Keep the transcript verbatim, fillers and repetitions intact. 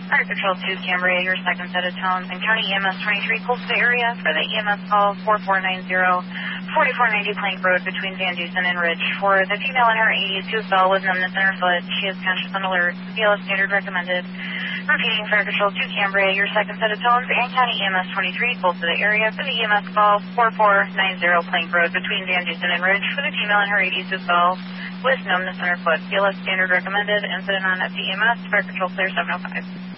Fire Control two, Cambria, your second set of tones, and County E M S twenty-three, close to the area for the E M S call four four nine zero, forty-four ninety Plank Road between Van Dusen and Ridge. For the female in her eighties who fell with numbness in her foot, she is conscious and alert. B L S standard recommended. Repeating, Fire Control two, Cambria, your second set of tones, and County E M S twenty-three, close to the area for the E M S call four four nine zero Plank Road between Van Dusen and Ridge. For the female in her eighties who fell with numbness in her foot, B L S standard recommended. Incident on F D E M S, Fire Control clear seven oh five.